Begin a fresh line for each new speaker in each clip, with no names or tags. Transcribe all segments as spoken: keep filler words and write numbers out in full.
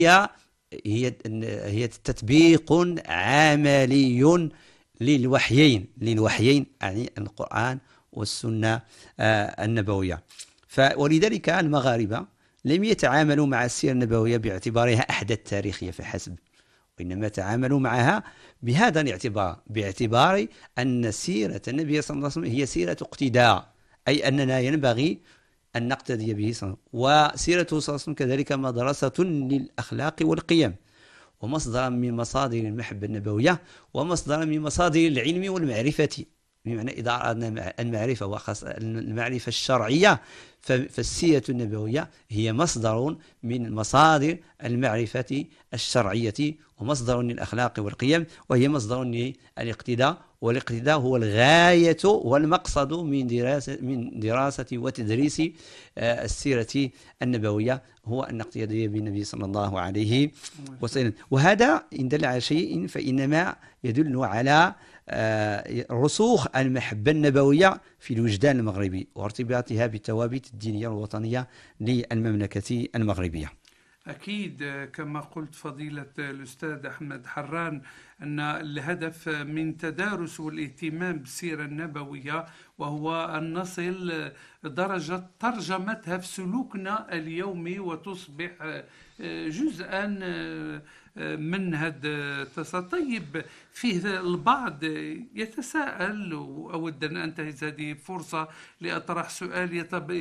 هي هي هي تطبيق عملي للوحيين للوحيين يعني القرآن والسنة النبوية. ولذلك المغاربة لم يتعاملوا مع السيرة النبوية باعتبارها أحدث تاريخية فحسب، وإنما تعاملوا معها بهذا الاعتبار، باعتبار أن سيرة النبي صلى الله عليه وسلم هي سيرة اقتداء، أي أننا ينبغي أن نقتدي به صلى الله عليه وسلم. وسيرته صلى الله عليه وسلم كذلك مدرسة للأخلاق والقيم، ومصدرا من مصادر المحبة النبوية، ومصدرا من مصادر العلم والمعرفة. بمعنى إذا أردنا المعرفة وخاصة المعرفة الشرعية فالسيرة النبوية هي مصدر من مصادر المعرفة الشرعية، ومصدر للأخلاق والقيم، وهي مصدر للاقتداء. والاقتداء هو الغاية والمقصد من دراسة من دراسة وتدريس السيرة النبوية، هو أن نقتدي بالنبي صلى الله عليه وسلم. وهذا إن دل على شيء فإنما يدل على رسوخ المحبة النبوية في الوجدان المغربي وارتباطها بالثوابت الدينية والوطنية للمملكة المغربية.
أكيد كما قلت فضيلة الأستاذ أحمد حران أن الهدف من تدارس والاهتمام بالسيرة النبوية وهو أن نصل درجة ترجمتها في سلوكنا اليومي وتصبح جزءا من هذا التصور. طيب فيه البعض يتساءل، وأود أن أنتهز هذه فرصة لأطرح سؤال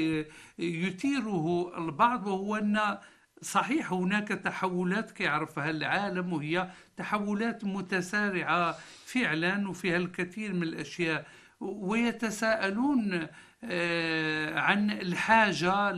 يثيره البعض، وهو أن صحيح هناك تحولات كيعرفها العالم، وهي تحولات متسارعة فعلا وفيها الكثير من الأشياء، ويتساءلون عن الحاجة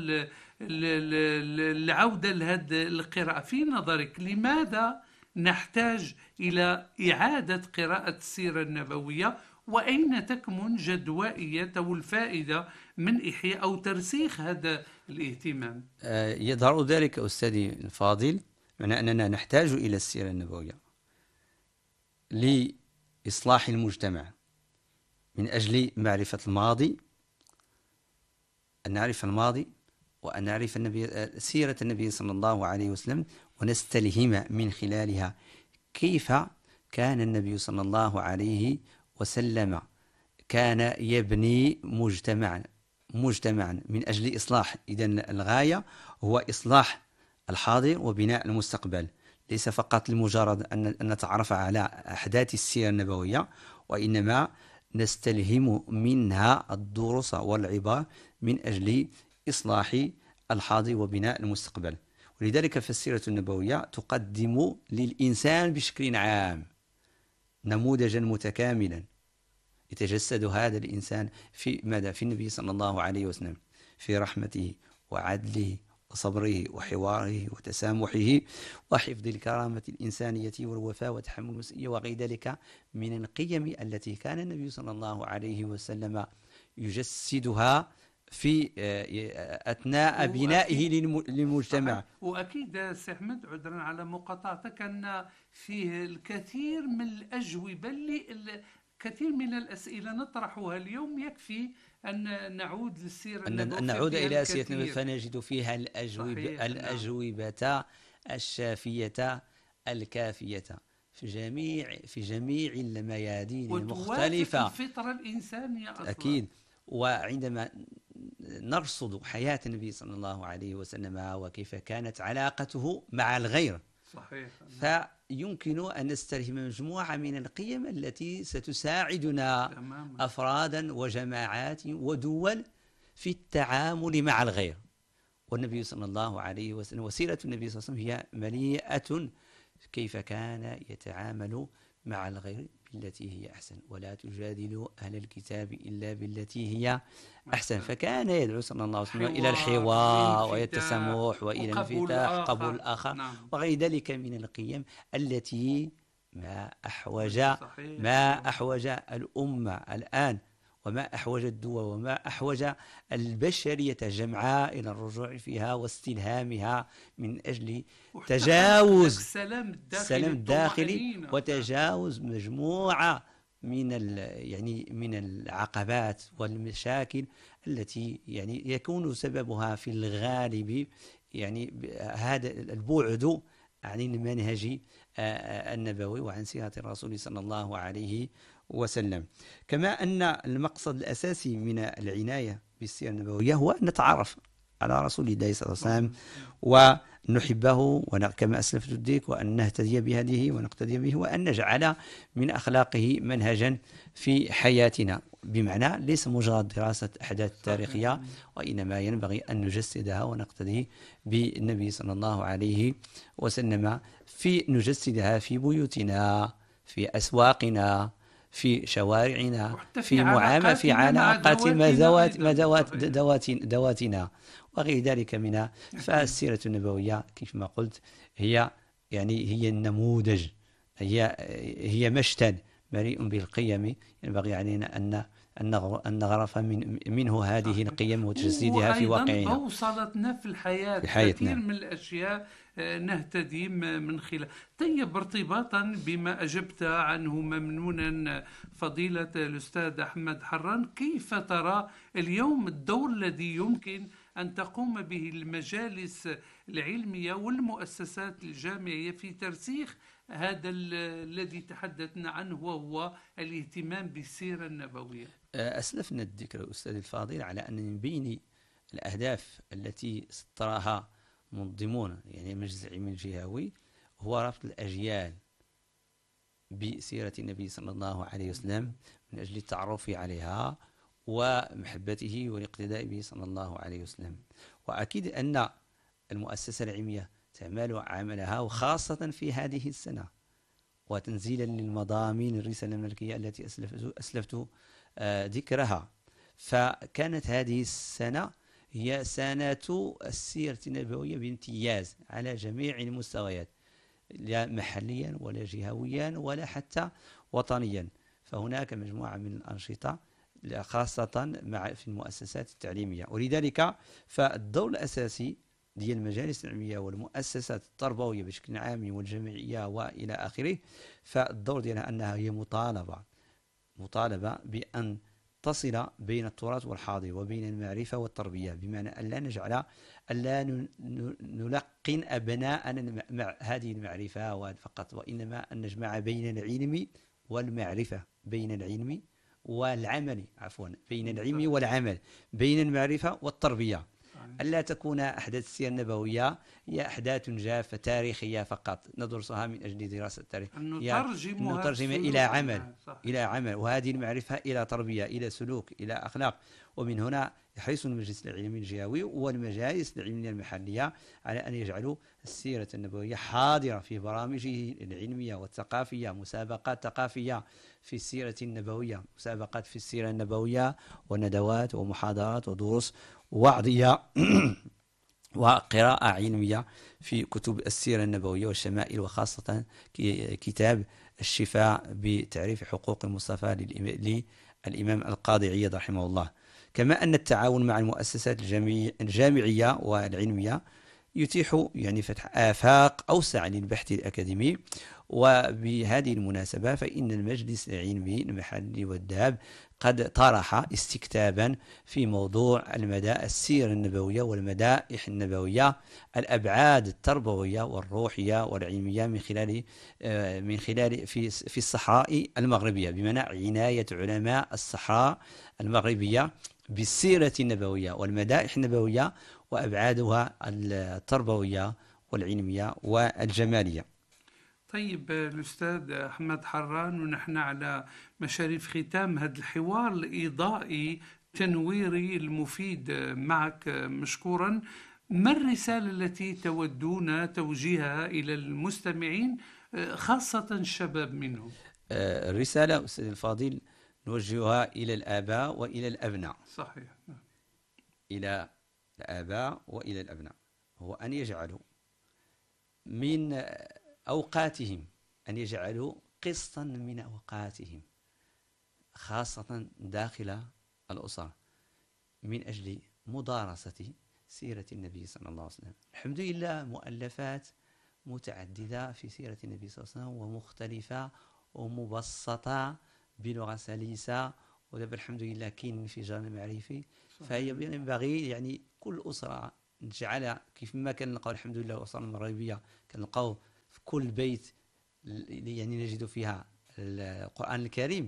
للعودة لهذه القراءة. في نظرك لماذا نحتاج إلى إعادة قراءة السيرة النبوية، وأين تكمن جدوائية أو الفائدة من إحياء أو ترسيخ هذا الاهتمام؟
يظهر ذلك أستاذي الفاضل معنى أننا نحتاج إلى السيرة النبوية لإصلاح المجتمع من أجل معرفة الماضي، أن نعرف الماضي وأن نعرف النبي سيرة النبي صلى الله عليه وسلم، ونستلهم من خلالها كيف كان النبي صلى الله عليه وسلم كان يبني مجتمعا مجتمعا من أجل إصلاح. إذن الغاية هو إصلاح الحاضر وبناء المستقبل، ليس فقط لمجرد أن نتعرف على أحداث السيرة النبوية، وإنما نستلهم منها الدروس والعبر من أجل إصلاح الحاضر وبناء المستقبل. ولذلك فالسيرة النبوية تقدم للإنسان بشكل عام نموذجا متكاملا يتجسد هذا الإنسان في ماذا؟ في النبي صلى الله عليه وسلم، في رحمته وعدله وصبره وحواره وتسامحه وحفظ الكرامة الإنسانية والوفاء وتحمل المسؤولية وغير ذلك من القيم التي كان النبي صلى الله عليه وسلم يجسدها في أثناء بنائه للمجتمع.
وأكيد سي أحمد عذرا على مقاطعتك أن فيه الكثير من الأجوبة اللي كثير من الأسئلة نطرحها اليوم، يكفي أن نعود للسيرة النبوية،
أن نعود إلى سيرة فنجد فيها الأجوبة, الأجوبة الشافية الكافية في جميع في جميع الميادين المختلفة،
الفطرة الإنسانية أصلا.
أكيد. وعندما نرصد حياة النبي صلى الله عليه وسلم وكيف كانت علاقته مع الغير،
صحيح،
فيمكن أن نستلهم مجموعة من القيم التي ستساعدنا تماما أفرادا وجماعات ودول في التعامل مع الغير. والنبي صلى الله عليه وسلم وسيرة النبي صلى الله عليه وسلم هي مليئة كيف كان يتعامل مع الغير بالتي هي أحسن، ولا تجادلوا أهل الكتاب إلا بالتي هي أحسن. فكان يدعو صلى الله عليه وسلم إلى الحوار وإلى التسامح وإلى الانفتاح، قبول الآخر، نعم. وغير ذلك من القيم التي ما أحوج ما أحوج الأمة الآن، وما أحوج الدول وما أحوج البشرية جمعاء إلى الرجوع فيها واستلهامها من أجل تجاوز
السلام
الداخلي وتجاوز مجموعة من يعني من العقبات والمشاكل التي يعني يكون سببها في الغالب يعني هذا البعد عن المنهج النبوي وعن سيرة الرسول صلى الله عليه وسلم. كما أن المقصد الأساسي من العناية بالسيرة النبوية هو أن نتعرف على رسول الله صلى الله عليه وسلم ونحبه، كما أسلفت الديك، وأن نهتدي بهذه ونقتدي به، وأن نجعل من أخلاقه منهجا في حياتنا، بمعنى ليس مجرد دراسة أحداث تاريخية، وإنما ينبغي أن نجسدها ونقتدي بالنبي صلى الله عليه وسلم، في نجسدها في بيوتنا، في أسواقنا، في شوارعنا،
في,
في معاملة في علاقات مدوات مدوات دوات دواتنا وغير ذلك منها. فالسيرة النبوية كيف ما قلت هي يعني هي النموذج، هي هي مشتد مليء بالقيم، ينبغي علينا أن أن نغرف من منه هذه القيم وتجسيدها في واقعنا،
بوصلتنا في الحياة، في حياتنا كثير من الأشياء نهتدي من خلال. طيب، ارتباطا بما أجبت عنه ممنونا فضيلة الأستاذ أحمد حران، كيف ترى اليوم الدور الذي يمكن أن تقوم به المجالس العلمية والمؤسسات الجامعية في ترسيخ هذا الذي تحدثنا عنه وهو الاهتمام بالسيرة النبوية؟
أسلفنا الذكر أستاذ الفاضل على أن من بين الأهداف التي سطرها منظمون يعني المجلس العلمي الجهوي هو ربط الأجيال بسيرة النبي صلى الله عليه وسلم من أجل التعرف عليها ومحبته والاقتداء به صلى الله عليه وسلم. وأكيد أن المؤسسة العلمية تعمل عملها، وخاصة في هذه السنة، وتنزيلا للمضامين الرسالة الملكية التي أسلفت, أسلفت ذكرها. فكانت هذه السنة هي سنة السيرة النبوية بامتياز على جميع المستويات، لا محليا ولا جهويا ولا حتى وطنيا. فهناك مجموعة من الأنشطة خاصة مع في المؤسسات التعليمية، ولذلك فالدور الأساسي ديال المجالس العلمية والمؤسسات التربوية بشكل عام والجامعية وإلى آخره، فالدور ديالها أنها هي مطالبة مطالبة بأن تصل بين التراث والحاضر وبين المعرفة والتربية، بمعنى أن لا نجعل ألا نلقن أبناءنا مع هذه المعرفة فقط، وإنما أن نجمع بين العلم والمعرفة، بين العلم والعمل عفوا بين العلم والعمل، بين المعرفة والتربية. ألا تكون أحداث السيرة النبوية هي أحداث جافة تاريخية فقط ندرسها من أجل دراسة التاريخ،
نترجمها
نترجم إلى عمل إلى عمل وهذه المعرفة إلى تربية، إلى سلوك، إلى أخلاق. ومن هنا يحرص المجلس العلمي الجهوي والمجالس العلمية المحلية على أن يجعلوا السيرة النبوية حاضرة في برامجه العلمية والثقافية، مسابقات ثقافية في السيرة النبوية، مسابقات في السيرة النبوية وندوات ومحاضرات ودروس وعظية وقراءة علمية في كتب السيرة النبوية والشمائل، وخاصة كتاب الشفاء بتعريف حقوق المصطفى للإمام القاضي عياض رحمه الله. كما أن التعاون مع المؤسسات الجامعية والعلمية يتيح يعني فتح آفاق أوسع للبحث الأكاديمي. وبهذه المناسبة فإن المجلس العلمي المحلي والذهب قد طرح استكتابا في موضوع المدى السيرة النبوية والمدائح النبوية، الأبعاد التربوية والروحية والعلمية من خلال من خلال في في الصحراء المغربية، بمعنى عناية علماء الصحراء المغربية بالسيرة النبوية والمدائح النبوية وأبعادها التربوية والعلمية والجمالية.
طيب الأستاذ أحمد حران، ونحن على مشارف ختام هذا الحوار الإضائي التنويري المفيد معك مشكورا، ما الرسالة التي تودون توجيهها إلى المستمعين خاصة الشباب منهم؟
الرسالة أستاذ الفاضل نوجهها إلى الآباء وإلى الأبناء.
صحيح.
إلى الآباء وإلى الأبناء هو أن يجعلوا من أوقاتهم أن يجعلوا قسطا من أوقاتهم خاصة داخل الأسر من أجل مدارسة سيرة النبي صلى الله عليه وسلم. الحمد لله مؤلفات متعددة في سيرة النبي صلى الله عليه وسلم ومختلفة ومبسطة بلغة سلسة، ودابا الحمد لله كاين انفجار معرفي. فهي ينبغي يعني كل أسرة نجعلها كيف ما كنلقاو الحمد لله الأسرة المغربية كنلقاو كل بيت يعني نجد فيها القرآن الكريم،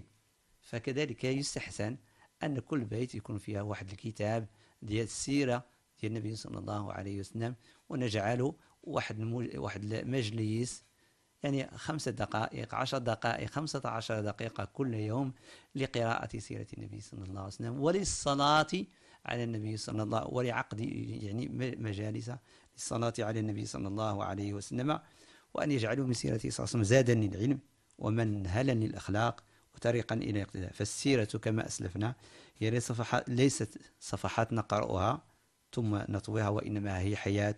فكذلك يستحسن أن كل بيت يكون فيها واحد الكتاب ديال السيرة ديال النبي صلى الله عليه وسلم، ونجعله واحد واحد المجلس يعني خمس دقائق عشر دقائق خمسة عشر دقيقة كل يوم لقراءة سيرة النبي صلى الله عليه وسلم وللصلاة على النبي صلى الله ولعقد يعني مجالس للصلاة على النبي صلى الله عليه وسلم، وأن يجعلوا من سيرته صلى الله عليه وسلم زادا للعلم ومنهلا للأخلاق وطريقا إلى الاقتداء. فالسيرة كما أسلفنا هي ليست صفحات نقرأها ثم نطويها، وإنما هي حياة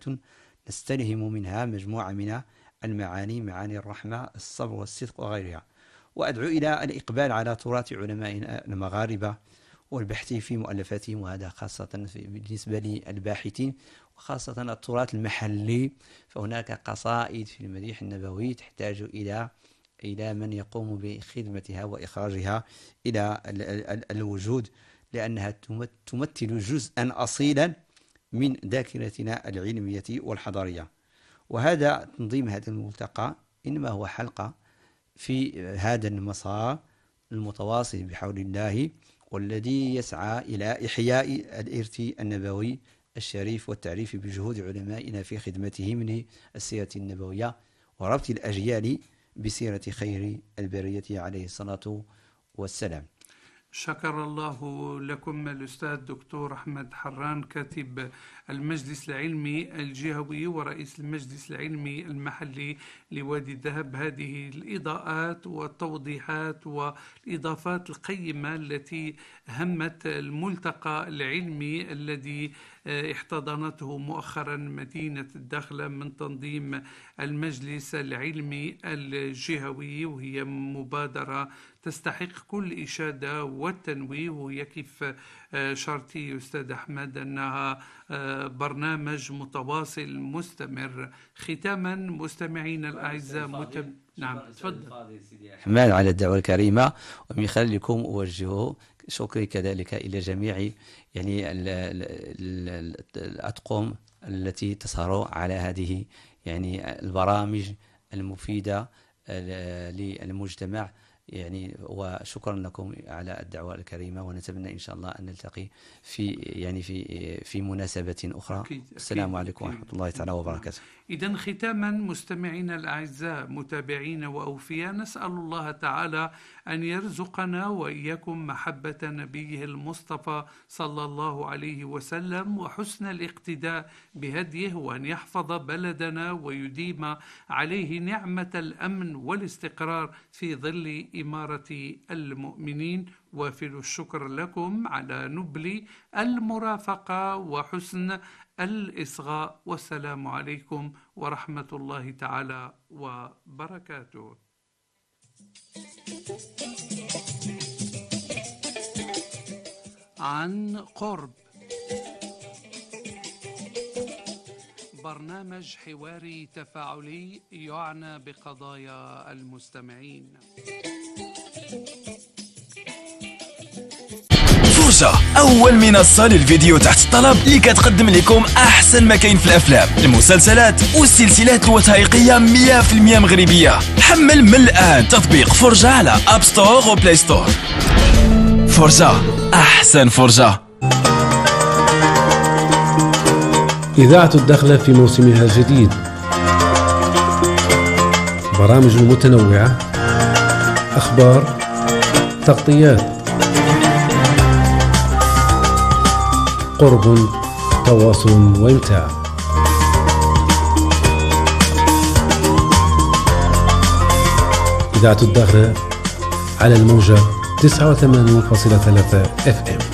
نستلهم منها مجموعة من المعاني، معاني الرحمة الصبر والصدق وغيرها. وأدعو إلى الإقبال على تراث علمائنا المغاربة والبحث في مؤلفاتهم، وهذا خاصة بالنسبة للباحثين، وخاصة التراث المحلي، فهناك قصائد في المديح النبوي تحتاج إلى إلى من يقوم بخدمتها وإخراجها إلى الوجود، لأنها تمثل جزءا أصيلا من ذاكرتنا العلمية والحضارية. وهذا تنظيم هذا الملتقى إنما هو حلقة في هذا المسار المتواصل بحول الله، والذي يسعى إلى إحياء الإرث النبوي الشريف والتعريف بجهود علمائنا في خدمتهم للسيرة النبوية وربط الأجيال بسيرة خير البرية عليه الصلاة والسلام.
شكر الله لكم الأستاذ دكتور أحمد حران، كاتب المجلس العلمي الجهوي ورئيس المجلس العلمي المحلي لوادي الذهب، هذه الإضاءات والتوضيحات والإضافات القيمة التي همت الملتقى العلمي الذي احتضنته مؤخرا مدينة الداخلة من تنظيم المجلس العلمي الجهوي، وهي مبادرة تستحق كل إشادة والتنويه، وهي كيف شرطي أستاذ أحمد أنها برنامج متواصل مستمر. ختاما مستمعينا الأعزاء متم... نعم تفضل
أحمد على الدعوة الكريمة، ومن خلالكم أوجه شكري كذلك إلى جميع يعني الأطقم التي تسهر على هذه يعني البرامج المفيدة للمجتمع يعني، وشكرا لكم على الدعوة الكريمة، ونتمنى إن شاء الله أن نلتقي في يعني في في مناسبة أخرى. أكيد السلام أكيد عليكم ورحمة الله تعالى وبركاته.
إذن ختاما مستمعينا الأعزاء متابعين وأوفياء، نسأل الله تعالى أن يرزقنا وإياكم محبة نبيه المصطفى صلى الله عليه وسلم وحسن الاقتداء بهديه، وأن يحفظ بلدنا ويديم عليه نعمة الأمن والاستقرار في ظل إمارة المؤمنين. وافر الشكر لكم على نبل المرافقة وحسن الإصغاء، والسلام عليكم ورحمة الله تعالى وبركاته. عن قرب، برنامج حواري تفاعلي يعنى بقضايا المستمعين.
فرجة، أول منصة للفيديو تحت الطلب اللي كتقدم لكم أحسن ما كاين في الأفلام، المسلسلات والسلسلات الوثائقية مية في المية مغربية. حمل من الآن تطبيق فرجة على أب ستور وبلاي ستور. فرجة، أحسن فرجة.
إذاعة الداخلة في موسمها الجديد، برامج متنوعة، أخبار، تغطيات، قرب، تواصل وإمتاع. إذاعة الداخلة على الموجة تسعة وثمانين فاصلة ثلاثة اف ام.